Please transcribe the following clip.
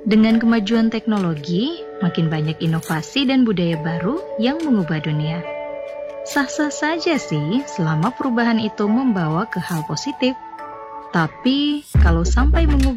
Dengan kemajuan teknologi, makin banyak inovasi dan budaya baru yang mengubah dunia. Sah-sah saja sih selama perubahan itu membawa ke hal positif. Tapi kalau sampai mengubah